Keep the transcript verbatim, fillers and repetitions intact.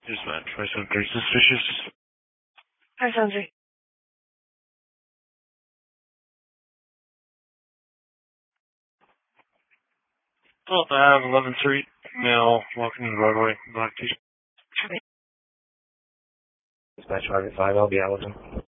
Dispatch, five seven three, suspicious. five seven three. twelfth Ave, eleventh Street, male, walking in the roadway, black t-shirt. Copy. Dispatch five eight five, I'll be Allison.